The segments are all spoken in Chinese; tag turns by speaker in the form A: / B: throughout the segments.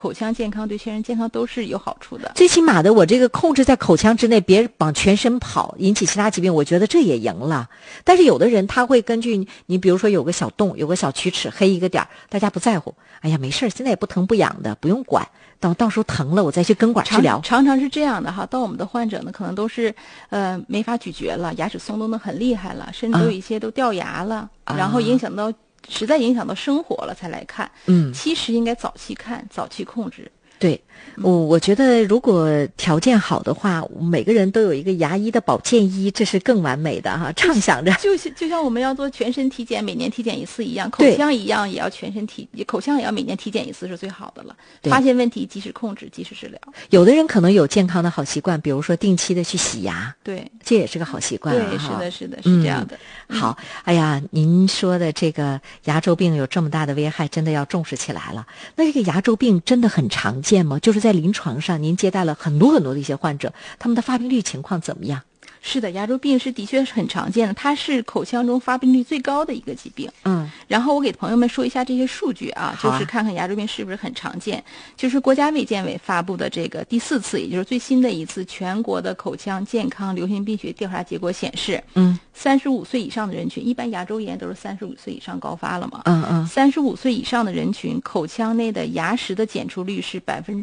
A: 口腔健康对全身健康都是有好处的。
B: 最起码的，我这个控制在口腔之内，别往全身跑，引起其他疾病，我觉得这也赢了。但是有的人他会根据你比如说有个小洞，有个小龋齿，黑一个点，大家不在乎，哎呀没事，现在也不疼不痒的，不用管，到时候疼了我再去根管治疗。
A: 常常是这样的哈，到我们的患者呢，可能都是没法咀嚼了，牙齿松动的很厉害了，甚至有一些都掉牙了，然后实在影响到生活了才来看。其实应该早期看，早期控制。
B: 对，我觉得如果条件好的话，每个人都有一个牙医的保健医，这是更完美的哈。畅想着，
A: 就像我们要做全身体检，每年体检一次一样，口腔一样也要口腔也要每年体检一次是最好的了。发现问题及时控制，及时治疗。
B: 有的人可能有健康的好习惯，比如说定期的去洗牙，
A: 对，
B: 这也是个好习惯。
A: 对，是的，是这样的。
B: 好，哎呀，您说的这个牙周病有这么大的危害，真的要重视起来了。那这个牙周病真的很常见吗？就是在临床上，您接待了很多的一些患者，他们的发病率情况怎么样？
A: 是的，牙周病的确是很常见的，它是口腔中发病率最高的一个疾病。然后我给朋友们说一下这些数据啊，就是看看牙周病是不是很常见。就是国家卫健委发布的这个第4次，也就是最新的一次全国的口腔健康流行病学调查结果显示，35岁以上的人群，一般牙周炎都是35岁以上高发了嘛，35岁以上的人群，口腔内的牙石的检出率是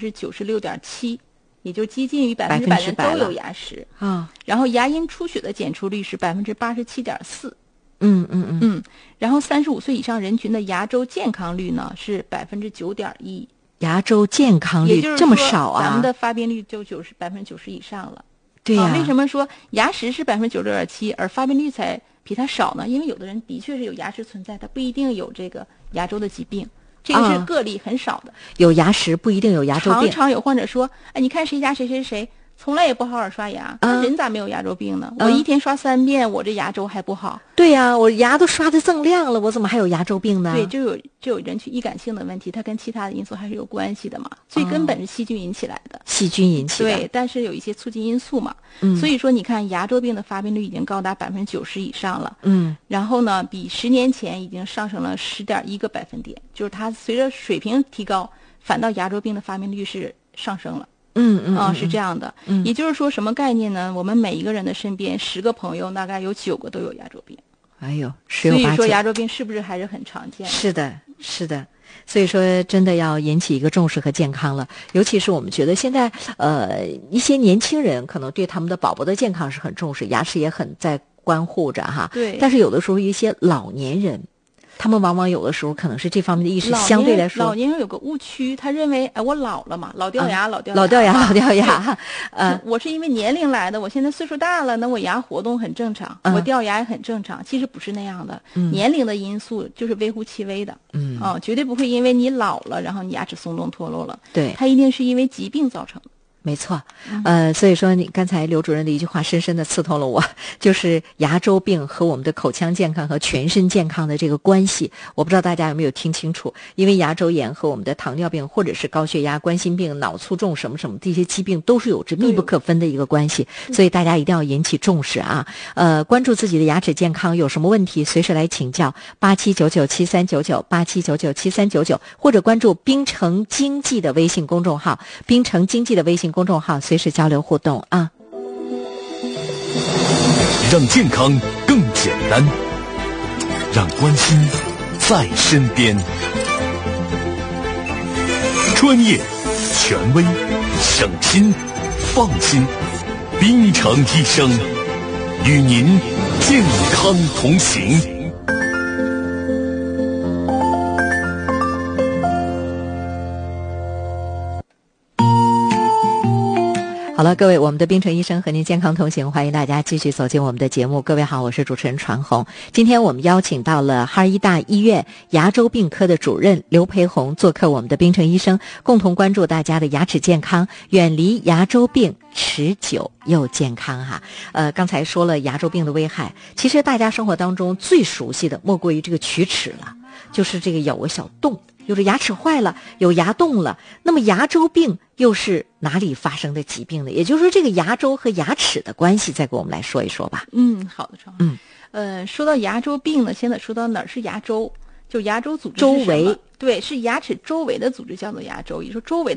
A: 96.7%。也就接近于100%的人都有牙石然后牙龈出血的检出率是87.4%。然后35岁以上人群的牙周健康率呢是9.1%。
B: 牙周健康率这么少啊？
A: 咱们的发病率就90%以上了。
B: 对呀。
A: 为什么说牙石是96.7%，而发病率才比它少呢？因为有的人的确是有牙石存在，他不一定有这个牙周的疾病。这个是个例，很少的。
B: 有牙石不一定有牙周病。
A: 常常有患者说，哎，你看谁家谁从来也不好好刷牙，那人咋没有牙周病呢？我一天刷3遍，我这牙周还不好。
B: 对呀，我牙都刷得锃亮了，我怎么还有牙周病呢？
A: 对，就有人群易感性的问题，它跟其他的因素还是有关系的嘛。最根本是细菌引起来的。
B: 细菌引起的。
A: 对，但是有一些促进因素嘛。所以说你看牙周病的发病率已经高达90%以上了。然后呢，比10年前已经上升了10.1个百分点，就是它随着水平提高，反倒牙周病的发病率是上升了。是这样的。也就是说什么概念呢？我们每一个人的身边10个朋友，大概有9个都有牙周病。
B: 哎呦，
A: 所以说牙周病是不是还是很常见的？
B: 是的，是的。所以说真的要引起一个重视和健康了，尤其是我们觉得现在一些年轻人可能对他们的宝宝的健康是很重视，牙齿也很在关护着哈。
A: 对。
B: 但是有的时候一些老年人，他们往往有的时候可能是这方面的意识相对来说，
A: 老年人有个误区，他认为我老了嘛，老掉牙。
B: 老掉牙。
A: 我是因为年龄来的，我现在岁数大了，那我牙活动很正常，我掉牙也很正常。其实不是那样的，年龄的因素就是微乎其微的。绝对不会因为你老了，然后你牙齿松动脱落了。
B: 对，
A: 它一定是因为疾病造成的。
B: 没错，所以说你刚才刘主任的一句话深深的刺痛了我，就是牙周病和我们的口腔健康和全身健康的这个关系，我不知道大家有没有听清楚，因为牙周炎和我们的糖尿病或者是高血压、冠心病、脑卒中什么什么这些疾病都是有着密不可分的一个关系，所以大家一定要引起重视啊！关注自己的牙齿健康，有什么问题随时来请教87997399 87997399，或者关注滨城经济的微信公众号，滨城经济的微信公众号随时交流互动啊！
C: 让健康更简单，让关心在身边。专业、权威、省心、放心，滨城医生与您健康同行。
B: 好了，各位，我们的滨城医生和您健康同行，欢迎大家继续走进我们的节目。各位好，我是主持人传红。今天我们邀请到了哈尔医大医院牙周病科的主任刘培红做客我们的滨城医生，共同关注大家的牙齿健康，远离牙周病，持久又健康哈。刚才说了牙周病的危害，其实大家生活当中最熟悉的莫过于这个龋齿了，就是这个有个小洞，有着牙齿坏了，有牙洞了。那么牙周病又是哪里发生的疾病呢？也就是说这个牙周和牙齿的关系，再给我们来说一说吧。
A: 好的，说到牙周病呢，现在说到哪儿是牙周， 就牙周组织
B: 周围，
A: 对，是牙齿周围的组织叫做牙周，也就是说周围